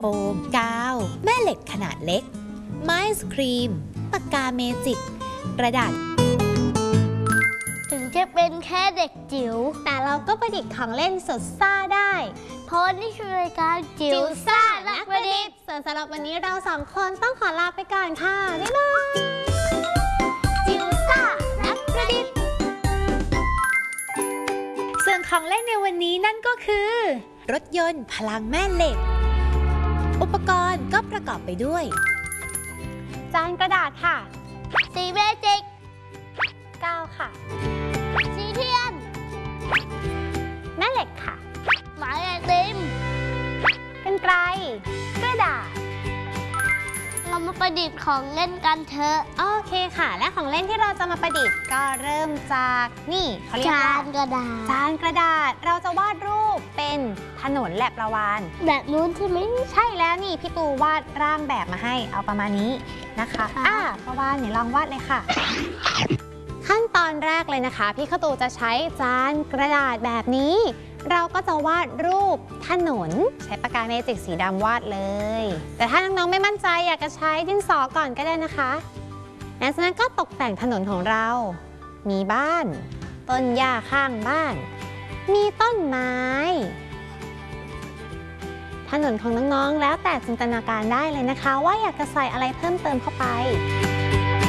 โฟมกาวแม่เหล็กขนาดเล็กไม้สครีมปากกาเมจิกกระดาษถึงจะเป็นแค่เด็กจิ๋วแต่เราก็ประดิษฐ์ของเล่นสุดซ่าได้เพราะนี่คือรายการจิ๋วซ่านักประดิษฐ์ส่วนสำหรับวันนี้เราสองคนต้องขอลาไปก่อนค่ะบ๊ายบายจิ๋วซ่านักประดิษฐ์ส่วนของเล่นในวันนี้นั่นก็คือรถยนต์พลังแม่เหล็กอุปกรณ์ก็ประกอบไปด้วยจานกระดาษค่ะสีเมจิกกาวค่ะสีเทียนแม่เหล็กค่ะหมายไอติมกรรไกรกระดาษเรามาประดิษฐ์ของเล่นกันเถอะโอเคค่ะและของเล่นที่เราจะมาประดิษฐ์ก็เริ่มจากนี่เขาเรียกว่าจานกระดาษเราจะวาดรูปเป็นถนนแหลบระวานแบบนู้นใช่ไหมใช่แล้วนี่พี่ตูวาดร่างแบบมาให้เอาประมาณนี้นะคะประวานเนี่ยลองวาดเลยค่ะขั้นตอนแรกเลยนะคะพี่ข้าวตูจะใช้จานกระดาษแบบนี้เราก็จะวาดรูปถนนใช้ปากกาเมจิกสีดำวาดเลยแต่ถ้าน้องๆไม่มั่นใจอยากจะใช้ดินสอก่อนก็ได้นะคะหลังจากนั้นก็ตกแต่งถนนของเรามีบ้านต้นหญ้าข้างบ้านมีต้นไม้ถนนของน้องๆแล้วแต่จินตนาการได้เลยนะคะว่าอยากจะใส่อะไรเพิ่มเติมเข้าไป